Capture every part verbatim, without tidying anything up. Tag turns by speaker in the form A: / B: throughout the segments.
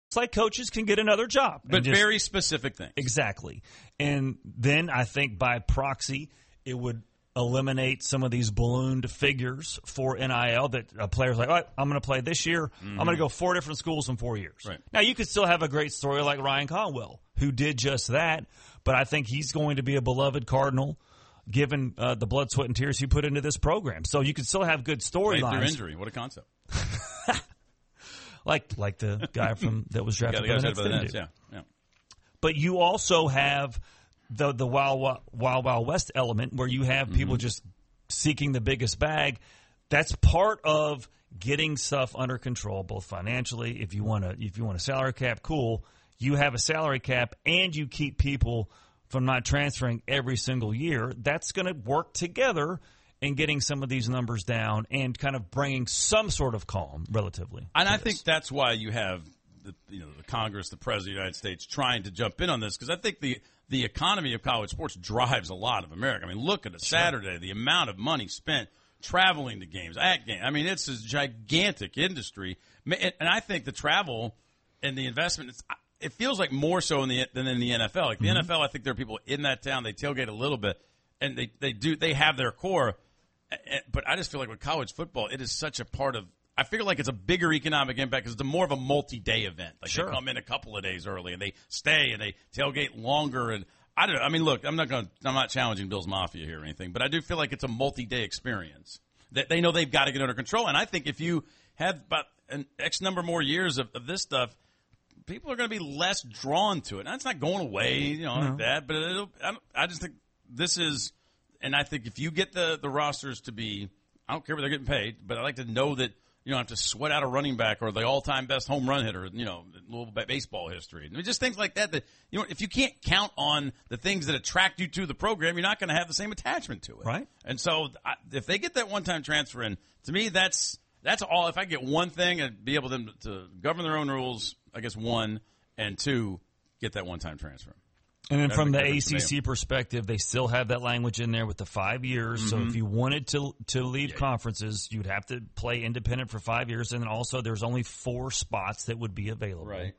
A: like coaches can get another job.
B: But
A: just,
B: very specific things.
A: Exactly. And then I think by proxy, it would eliminate some of these ballooned figures for N I L that a player's like, all right, I'm going to play this year. Mm-hmm. I'm going to go four different schools in four years.
B: Right.
A: Now, you could still have a great story like Ryan Conwell, who did just that, but I think he's going to be a beloved Cardinal given uh, the blood, sweat, and tears he put into this program. So you can still have good storylines.
B: Through injury. What a concept.
A: like like the guy from that was drafted
B: yeah,
A: by the Nets.
B: By the Nets. Yeah, yeah.
A: But you also have the the wild, wild, wild, wild west element where you have people mm-hmm. just seeking the biggest bag. That's part of getting stuff under control, both financially. If you want to, if you want a salary cap, cool. You have a salary cap, and you keep people from not transferring every single year. That's going to work together in getting some of these numbers down and kind of bringing some sort of calm, relatively.
B: And I this. think that's why you have the, you know, the Congress, the President of the United States trying to jump in on this, because I think the the economy of college sports drives a lot of America. I mean, look at a Saturday, the amount of money spent traveling to games, at games. I mean, it's a gigantic industry. And I think the travel and the investment, it's, it feels like more so in the, than in the N F L. Like the mm-hmm. N F L, I think there are people in that town, they tailgate a little bit, and they, they do they have their core. But I just feel like with college football, it is such a part of – I feel like it's a bigger economic impact because it's more of a multi-day event. Like
A: sure.
B: They come in a couple of days early, and they stay, and they tailgate longer. And I don't know. I mean, look, I'm not going – I'm not challenging Bill's Mafia here or anything, but I do feel like it's a multi-day experience that they know they've got to get under control. And I think if you have about an X number more years of, of this stuff, people are going to be less drawn to it. Now, it's not going away, you know, no. like that. But it'll, I, I just think this is – and I think if you get the, the rosters to be, I don't care what they're getting paid, but I like to know that you don't have to sweat out a running back or the all-time best home run hitter, you know, in Louisville baseball history. I mean, just things like that. That you know, if you can't count on the things that attract you to the program, you're not going to have the same attachment to it.
A: Right.
B: And so, I, if they get that one-time transfer in, to me, that's that's all. If I get one thing and be able to, to govern their own rules, I guess one, and two, get that one-time transfer.
A: And then from the A C C perspective, they still have that language in there with the five years. Mm-hmm. So if you wanted to to leave yeah. conferences, you'd have to play independent for five years. And then also there's only four spots that would be available
B: right.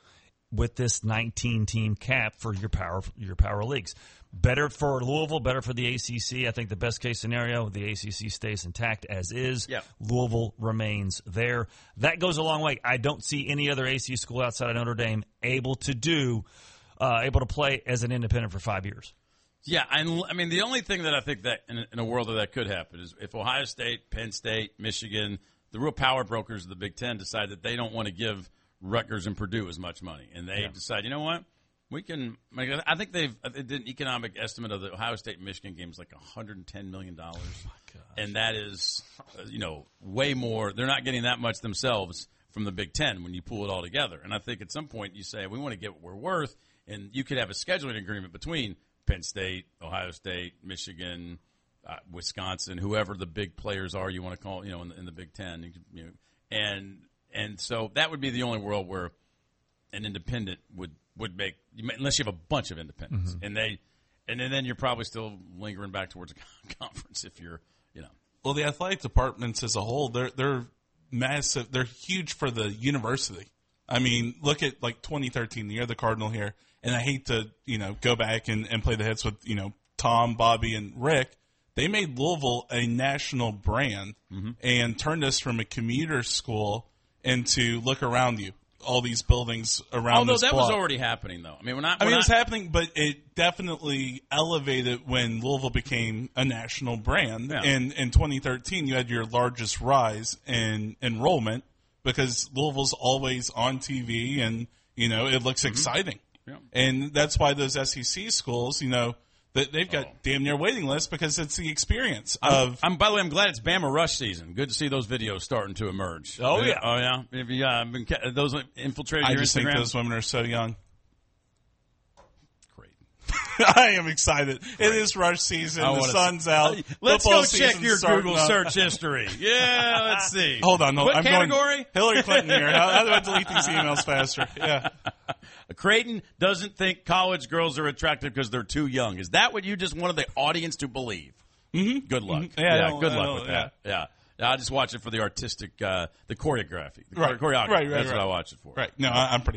A: with this nineteen-team cap for your power your power leagues. Better for Louisville, better for the A C C. I think the best-case scenario, the A C C stays intact as is.
B: Yeah.
A: Louisville remains there. That goes a long way. I don't see any other A C C school outside of Notre Dame able to do – Uh, able to play as an independent for five years.
B: Yeah, and I mean the only thing that I think that in a, in a world that that could happen is if Ohio State, Penn State, Michigan, the real power brokers of the Big Ten decide that they don't want to give Rutgers and Purdue as much money, and they yeah. decide, you know what, we can. I think they've they did an economic estimate of the Ohio State and Michigan games like one hundred ten million dollars, oh and that is, you know, way more. They're not getting that much themselves from the Big Ten when you pull it all together. And I think at some point you say we want to get what we're worth. And you could have a scheduling agreement between Penn State, Ohio State, Michigan, uh, Wisconsin, whoever the big players are you want to call, you know, in the, in the Big Ten. You could, you know, and and so that would be the only world where an independent would, would make, unless you have a bunch of independents, mm-hmm. and they, and then, then you're probably still lingering back towards a conference if you're, you know.
C: Well, the athletic departments as a whole, they're they're massive. They're huge for the university. I mean, look at like twenty thirteen, the year of the Cardinal here. And I hate to, you know, go back and, and play the hits with, you know, Tom, Bobby, and Rick. They made Louisville a national brand mm-hmm. and turned us from a commuter school into look around you, all these buildings around
B: Although
C: this
B: that
C: block.
B: was already happening, though. I mean, we're not.
C: I
B: we're
C: mean,
B: not,
C: it was happening, but it definitely elevated when Louisville became a national brand.
B: Yeah.
C: And in twenty thirteen, you had your largest rise in enrollment because Louisville's always on T V and, you know, it looks mm-hmm. exciting.
B: Yeah.
C: And that's why those S E C schools, you know, that they've got
B: oh.
C: damn near waiting lists because it's the experience
B: I'm,
C: of.
B: I'm, by the way, I'm glad it's Bama Rush season. Good to see those videos starting to emerge.
A: Oh yeah,
B: oh yeah. If you, uh, been, those infiltrated
C: I
B: your
C: just
B: Instagram.
C: think those women are so young.
B: Great.
C: I am excited. Great. It is Rush season. The sun's
B: see.
C: out.
B: Let's
C: Football
B: go check your Google
C: up.
B: search history. Yeah, let's see.
C: Hold on.
B: What
C: I'm
B: category?
C: Going Hillary Clinton here. How, how do I delete these emails faster? Yeah.
B: Creighton doesn't think college girls are attractive because they're too young. Is that what you just wanted the audience to believe?
C: Mm-hmm.
B: Good luck.
C: Mm-hmm. Yeah,
B: yeah good luck with
C: yeah.
B: that. Yeah. yeah. I just watch it for the artistic, uh, the choreography. The
C: right.
B: choreography.
C: Right, right,
B: That's
C: right.
B: what I watch it for.
C: Right. No, I, I'm pretty